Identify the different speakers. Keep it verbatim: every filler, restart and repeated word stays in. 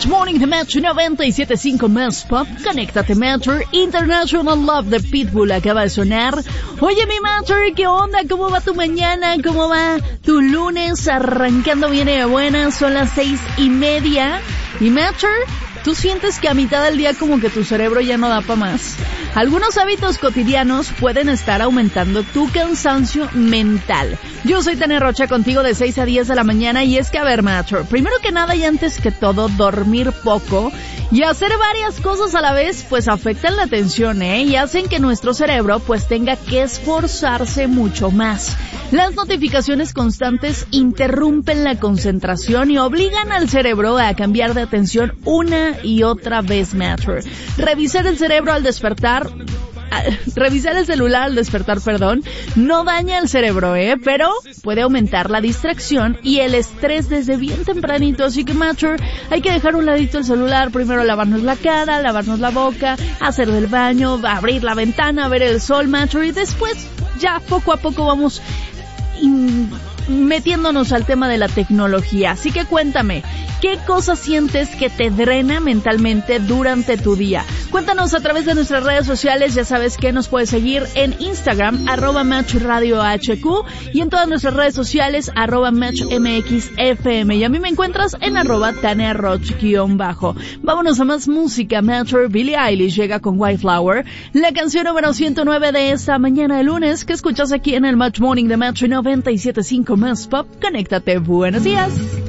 Speaker 1: Match Morning de Match noventa y siete punto cinco más Pop. Conéctate, Matcher. International Love de Pitbull acaba de sonar. Oye, mi Matcher, ¿qué onda? ¿Cómo va tu mañana? ¿Cómo va tu lunes? Arrancando bien de buenas. Son las seis y media. Y Matcher, ¿tú sientes que a mitad del día como que tu cerebro ya no da para más? Algunos hábitos cotidianos pueden estar aumentando tu cansancio mental. Yo soy Tania Rocha contigo de seis a diez de la mañana y es que, a ver, Matcher, primero que nada y antes que todo, dormir poco y hacer varias cosas a la vez pues afectan la atención, ¿eh? Y hacen que nuestro cerebro pues tenga que esforzarse mucho más. Las notificaciones constantes interrumpen la concentración y obligan al cerebro a cambiar de atención una y otra vez, Matcher. Revisar el cerebro al despertar Revisar el celular al despertar, perdón, no daña el cerebro, ¿eh? Pero puede aumentar la distracción y el estrés desde bien tempranito. Así que, Matcher, hay que dejar un ladito el celular, primero lavarnos la cara, lavarnos la boca, hacer del baño, abrir la ventana, ver el sol, Matcher, y después ya poco a poco vamos in- metiéndonos al tema de la tecnología. Así que cuéntame, ¿qué cosa sientes que te drena mentalmente durante tu día? Cuéntanos a través de nuestras redes sociales. Ya sabes que nos puedes seguir en Instagram, arroba Match Radio H Q, y en todas nuestras redes sociales, arroba Match M X F M. Y a mí me encuentras en arroba Tania Roch guión bajo. Vámonos a más música. Matcher, Billie Eilish llega con White Flower, la canción número ciento nueve de esta mañana de lunes, que escuchas aquí en el Match Morning de Match noventa y siete punto cinco más Pop. Conéctate. Buenos días.